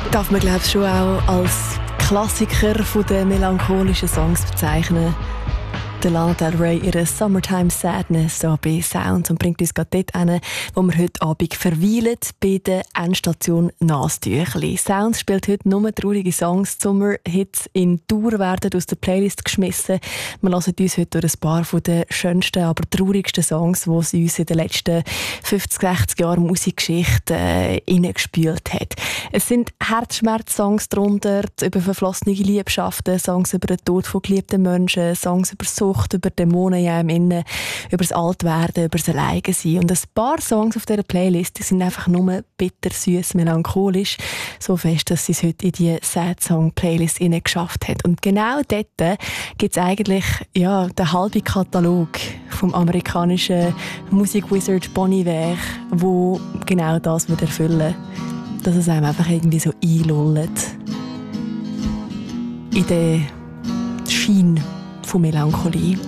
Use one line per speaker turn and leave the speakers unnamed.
Darf man, glaube ich, schon auch als Klassiker der melancholischen Songs bezeichnen. Der Lana Del Rey ihre Summertime Sadness hier bei Sounds und bringt uns gerade dort hin, wo wir heute Abend verweilen, bei der Endstation Nasentüchli. Sounds spielt heute nur traurige Songs. Die Sommerhits in Tour werden aus der Playlist geschmissen. Wir hören uns heute durch ein paar der schönsten, aber traurigsten Songs, die sie uns in den letzten 50, 60 Jahren Musikgeschichte reingespült hat. Es sind Herzschmerz-Songs darunter, über verflossene Liebschaften, Songs über den Tod von geliebten Menschen, Songs über Sucht, über Dämonen ja im Innen, über das Altwerden, über das Alleinsein. Und ein paar Songs auf dieser Playlist die sind einfach nur bitter, süß, melancholisch. So fest, dass sie es heute in die Sad Song Playlist geschafft hat. Und genau dort gibt es eigentlich den halben Katalog vom amerikanischen Musikwizard Bon Iver, wo genau das erfüllen würde, dass es einem einfach irgendwie so einlullt in den Schein von Melancholie.